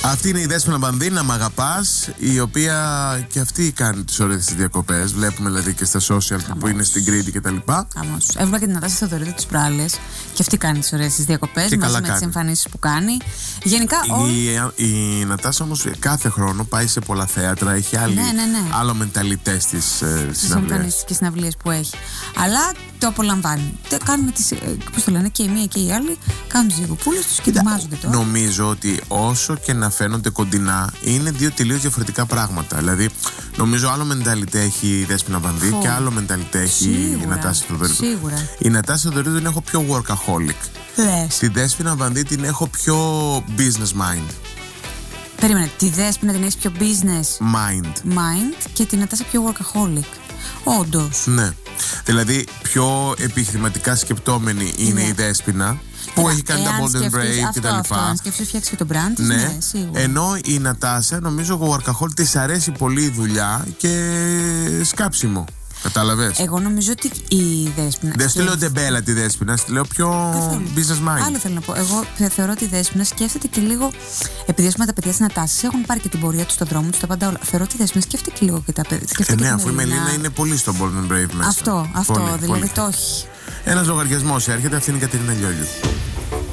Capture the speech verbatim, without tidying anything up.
Αυτή είναι η Δέσποινα Μπανδύ, να μ' αγαπάς, η οποία και αυτή κάνει τις ωραίες τις διακοπές. Βλέπουμε δηλαδή και στα social Χαμός. Που είναι στην Κρήτη κτλ. Χαμός. Έβλεπα και την Νατάσα Θεοδωρίδου τις προάλλες. Και αυτή κάνει τις ωραίες τις διακοπές μαζί με τις εμφανίσεις που κάνει. Γενικά η, η, η Νατάσα όμως κάθε χρόνο πάει σε πολλά θέατρα, έχει άλλη, ναι, ναι, ναι. άλλο μενταλιτές στις ε, συναυλίες και συναυλίες που έχει. Αλλά το απολαμβάνει. Κάνουμε τις, πώς το λένε, και η μία και η άλλη κάνουν τις διακοπούλες τους και ετοιμάζονται τώρα. Νομίζω ότι όσο και να φαίνονται κοντινά, είναι δύο τελείως διαφορετικά πράγματα. Δηλαδή, νομίζω άλλο μενταλιτέ έχει η Δέσποινα Μπανδύ και άλλο μενταλιτέ έχει η Νατάσα Θεοδωρίδου. Σίγουρα. Η Νατάσα Θεοδωρίδου την έχω πιο workaholic. Λες. Τη Δέσποινα Μπανδύ την έχω πιο business mind. Περίμενε, τη Δέσποινα την έχεις πιο business mind. mind και την Νατάσα πιο workaholic. Όντως. Ναι. Δηλαδή, πιο επιχειρηματικά σκεπτόμενη είναι ναι. η Δέσποινα. Που έχει κάνει τα Golden Braid και τα λοιπά. Αν σκέφτεσαι, φτιάξει και το brand της, ναι. ναι, σίγουρα. Ενώ η Νατάσα, νομίζω ο workaholic της αρέσει πολύ η δουλειά και σκάψιμο. Κατάλαβες. Εγώ νομίζω ότι η Δέσποινα. Δεν στη λέω ντεμπέλα τη Δέσποινα, στη λέω πιο καθόλου. Business mind. Άλλο θέλω να πω. Εγώ θεωρώ ότι η Δέσποινα σκέφτεται και λίγο. Επειδή ας πούμε τα παιδιά της Νατάσας έχουν πάρει και την πορεία του στον δρόμο του, τα πάντα όλα. Θεωρώ ότι η Δέσποινα σκέφτεται και λίγο και τα παιδιά. Ε, ναι, αφού η Μελίνα είναι πολύ στο Golden Brave μέσα. Αυτό, αυτό. Πολύ, δηλαδή πολύ. το έχει. Ένας λογαριασμός έρχεται, αυτή είναι η Κατερίνα Λιόλιου.